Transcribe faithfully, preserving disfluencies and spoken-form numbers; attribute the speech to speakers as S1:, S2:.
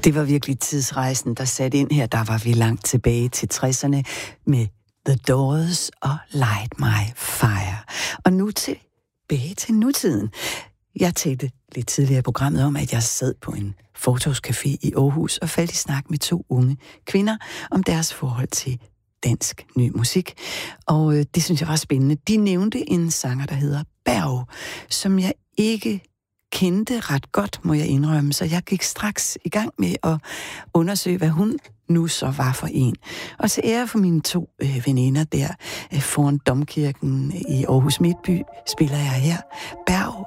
S1: Det var virkelig tidsrejsen, der satte ind her. Der var vi langt tilbage til tresserne med The Doors og Light My Fire. Og nu tilbage til nutiden. Jeg talte lidt tidligere i programmet om, at jeg sad på en fortovscafé i Aarhus og faldt i snak med to unge kvinder om deres forhold til dansk ny musik. Og øh, det synes jeg var spændende. De nævnte en sanger, der hedder Berg, som jeg ikke kendte ret godt, må jeg indrømme. Så jeg gik straks i gang med at undersøge, hvad hun nu så var for en. Og til ære for mine to øh, veninder der øh, foran Domkirken i Aarhus Midtby, spiller jeg her Berg